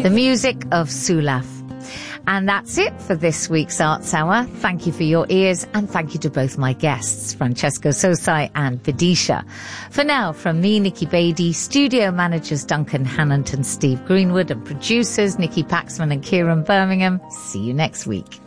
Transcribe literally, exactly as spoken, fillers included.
the music of Sulaf. And that's it for this week's Arts Hour. Thank you for your ears, and thank you to both my guests, Francesco Sosai and Vidisha. For now, from me, Nikki Beattie, studio managers Duncan Hannant and Steve Greenwood, and producers Nikki Paxman and Kieran Birmingham. See you next week.